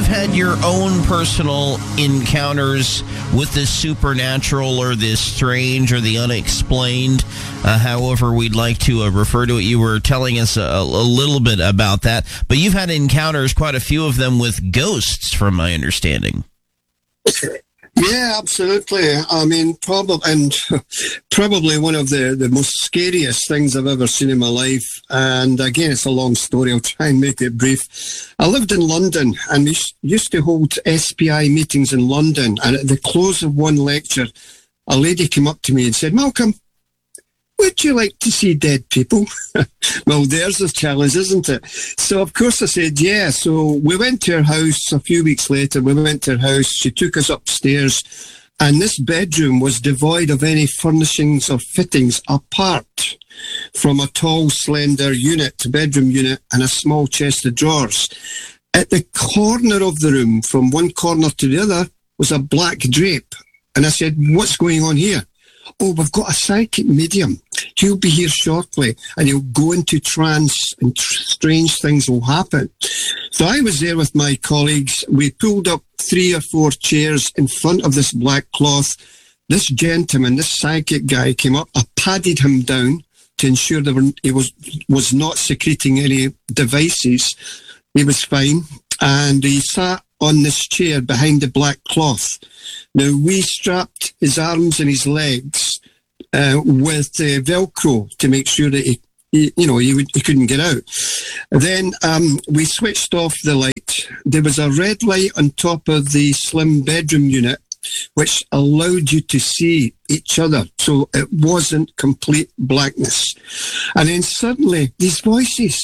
you've had your own personal encounters with the supernatural or the strange or the unexplained, however we'd like to refer to it. You were telling us a little bit about that, but you've had encounters, quite a few of them, with ghosts, from my understanding. Yeah, absolutely. I mean, probably one of the most scariest things I've ever seen in my life. And again, it's a long story. I'll try and make it brief. I lived in London, and we used to hold SPI meetings in London. And at the close of one lecture, a lady came up to me and said, "Malcolm, would you like to see dead people?" Well, there's the challenge, isn't it? So, of course, I said, yeah. So we went to her house a few weeks later. We went to her house. She took us upstairs, and this bedroom was devoid of any furnishings or fittings apart from a tall, slender bedroom unit, and a small chest of drawers. At the corner of the room, from one corner to the other, was a black drape. And I said, "What's going on here?" "Oh, we've got a psychic medium. He'll be here shortly, and he'll go into trance, and strange things will happen." So I was there with my colleagues. We pulled up 3 or 4 chairs in front of this black cloth. This gentleman, this psychic guy, came up. I padded him down to ensure he was not secreting any devices. He was fine, and he sat on this chair behind the black cloth. Now, we strapped his arms and his legs with Velcro to make sure that he couldn't get out. Then we switched off the light. There was a red light on top of the slim bedroom unit, which allowed you to see each other. So it wasn't complete blackness. And then suddenly, these voices,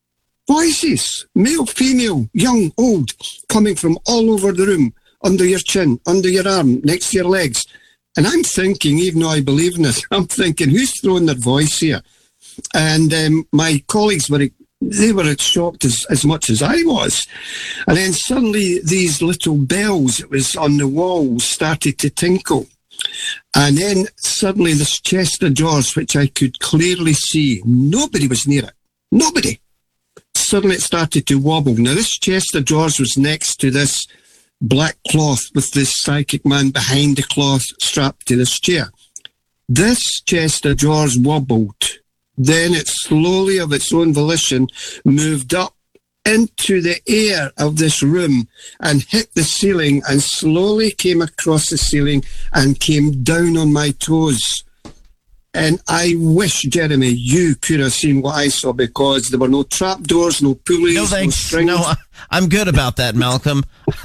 male, female, young, old, coming from all over the room, under your chin, under your arm, next to your legs. And I'm thinking, even though I believe in this, I'm thinking, who's throwing their voice here? And my colleagues were as shocked as much as I was. And then suddenly these little bells that was on the wall started to tinkle. And then suddenly this chest of drawers, which I could clearly see, nobody was near it. Nobody. Suddenly it started to wobble. Now, this chest of drawers was next to this black cloth with this psychic man behind the cloth strapped to this chair. This chest of drawers wobbled. Then it slowly, of its own volition, moved up into the air of this room and hit the ceiling, and slowly came across the ceiling and came down on my toes. And I wish, Jeremy, you could have seen what I saw, because there were no trapdoors, no pulleys, no thanks. No strings. No, I'm good about that, Malcolm.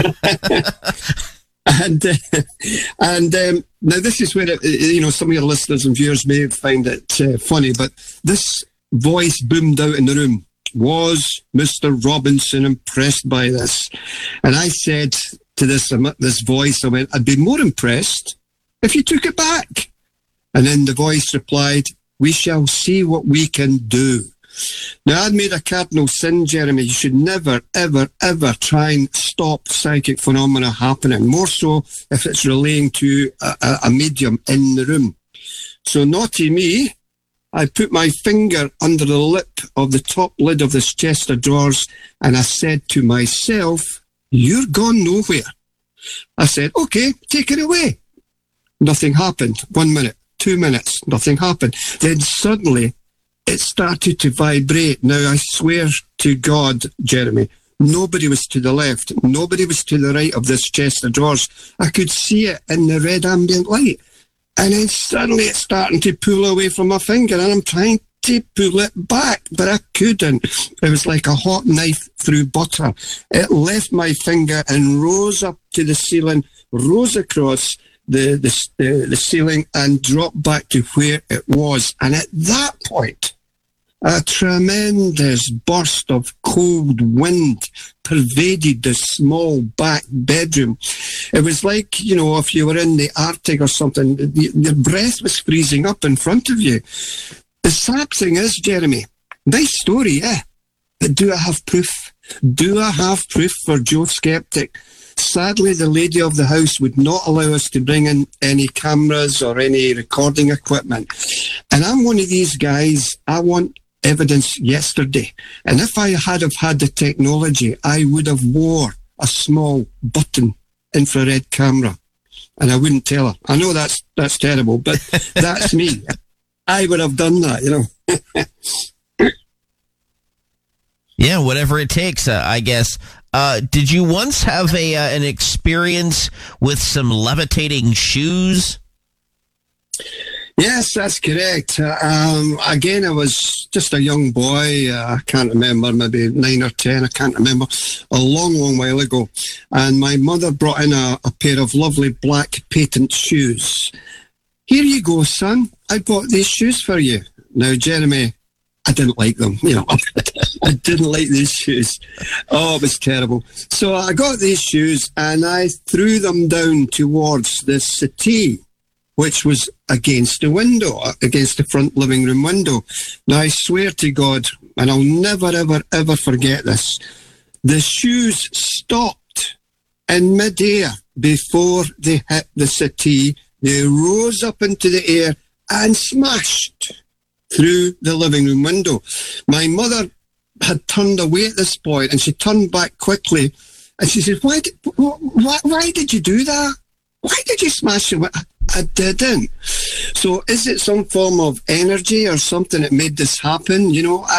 and now this is where some of your listeners and viewers may find it funny, but this voice boomed out in the room. Was Mr. Robinson impressed by this? And I said to this voice, I went, "I'd be more impressed if you took it back." And then the voice replied, "We shall see what we can do." Now, I'd made a cardinal sin, Jeremy. You should never, ever, ever try and stop psychic phenomena happening, more so if it's relaying to a medium in the room. So, naughty me, I put my finger under the lip of the top lid of this chest of drawers, and I said to myself, "You're gone nowhere." I said, "Okay, take it away." Nothing happened. 1 minute. 2 minutes, nothing happened. Then suddenly it started to vibrate. Now, I swear to God, Jeremy, nobody was to the left, nobody was to the right of this chest of drawers. I could see it in the red ambient light. And then suddenly it's starting to pull away from my finger, and I'm trying to pull it back, but I couldn't. It was like a hot knife through butter. It left my finger and rose up to the ceiling, rose across the ceiling, and dropped back to where it was. And at that point, a tremendous burst of cold wind pervaded the small back bedroom. It was like, if you were in the Arctic or something, your breath was freezing up in front of you. The sad thing is, Jeremy, nice story, yeah, but do I have proof? Do I have proof for Joe Skeptic? Sadly, the lady of the house would not allow us to bring in any cameras or any recording equipment. And I'm one of these guys, I want evidence yesterday. And if I had have had the technology, I would have wore a small button infrared camera. And I wouldn't tell her. I know that's terrible, but that's me. I would have done that, Yeah, whatever it takes, I guess. Did you once have an experience with some levitating shoes? Yes, that's correct. Again, I was just a young boy. I can't remember, maybe 9 or 10. I can't remember. A long, long while ago. And my mother brought in a pair of lovely black patent shoes. Here you go, son. I bought these shoes for you. Now, Jeremy, I didn't like them. I didn't like these shoes. Oh, it was terrible. So I got these shoes and I threw them down towards the settee, which was against the window, against the front living room window. Now, I swear to God, and I'll never, ever, ever forget this, the shoes stopped in midair before they hit the settee. They rose up into the air and smashed through the living room window. My mother had turned away at this point, and she turned back quickly, and she said, why did you do that? Why did you smash it? I didn't. So is it some form of energy or something that made this happen?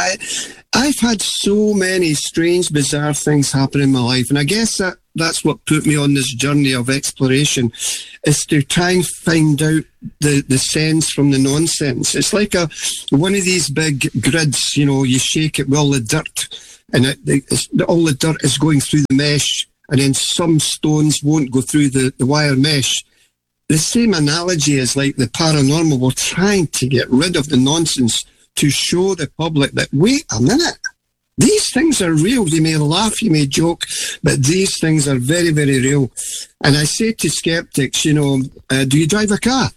I've had so many strange, bizarre things happen in my life, and I guess that's what put me on this journey of exploration, is to try and find out the sense from the nonsense. It's like one of these big grids, you shake it with all the dirt, and all the dirt is going through the mesh, and then some stones won't go through the wire mesh. The same analogy is like the paranormal. We're trying to get rid of the nonsense to show the public that, wait a minute, these things are real. You may laugh, you may joke, but these things are very, very real. And I say to skeptics, do you drive a car?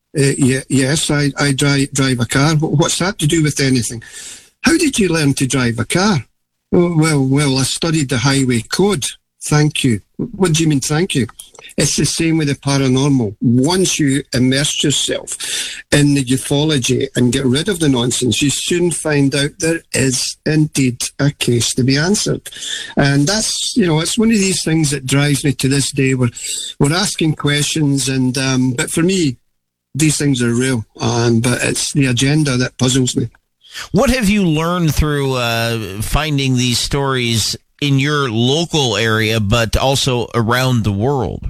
Yes, I drive a car. What's that to do with anything? How did you learn to drive a car? Oh, well, I studied the highway code. Thank you. What do you mean, thank you? It's the same with the paranormal. Once you immerse yourself in the ufology and get rid of the nonsense, you soon find out there is indeed a case to be answered. And that's, it's one of these things that drives me to this day. We're asking questions, and but for me, these things are real. But it's the agenda that puzzles me. What have you learned through finding these stories in your local area, but also around the world?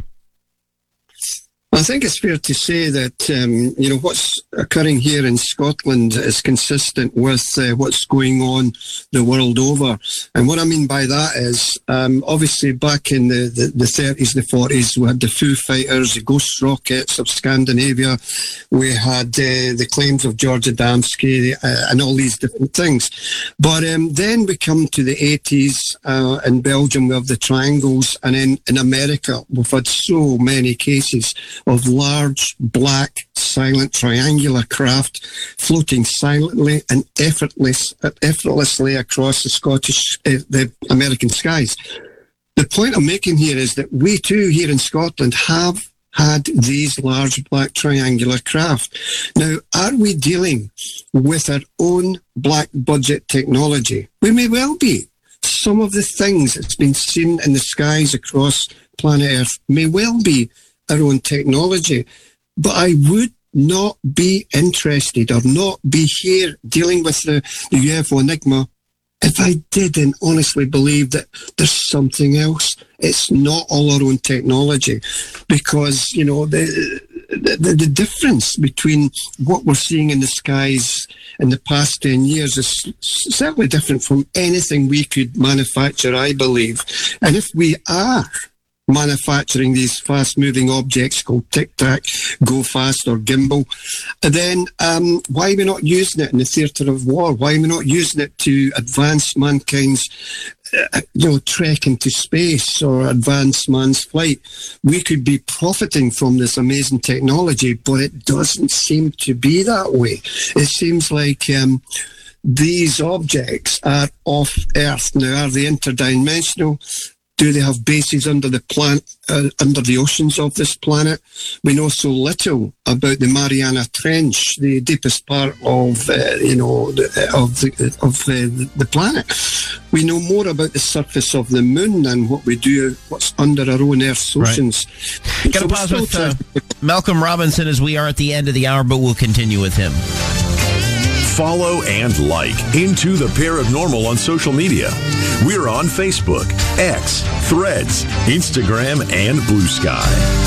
I think it's fair to say that, what's occurring here in Scotland is consistent with what's going on the world over. And what I mean by that is, obviously back in the 30s, the 40s, we had the Foo Fighters, the Ghost Rockets of Scandinavia. We had the claims of George Adamski and all these different things. But then we come to the 80s. In Belgium, we have the Triangles. And in America, we've had so many cases of large, black, silent, triangular craft floating silently and effortlessly across the American skies. The point I'm making here is that we too here in Scotland have had these large black triangular craft. Now, are we dealing with our own black budget technology? We may well be. Some of the things that's been seen in the skies across planet Earth may well be our own technology, but I would not be interested or not be here dealing with the UFO enigma if I didn't honestly believe that there's something else. It's not all our own technology, because the difference between what we're seeing in the skies in the past 10 years is certainly different from anything we could manufacture, I believe. And if we are manufacturing these fast-moving objects called tic-tac, go fast or gimbal, then why are we not using it in the theatre of war? Why are we not using it to advance mankind's trek into space or advance man's flight? We could be profiting from this amazing technology, but it doesn't seem to be that way. It seems like these objects are off Earth. Now, are they interdimensional? Do they have bases under the under the oceans of this planet? We know so little about the Mariana Trench, the deepest part of the planet. We know more about the surface of the moon than what's under our own Earth's oceans. Right. Got to pause with Malcolm Robinson as we are at the end of the hour, but we'll continue with him. Follow and like Into the Paranormal on social media. We're on Facebook, X, Threads, Instagram, and Blue Sky.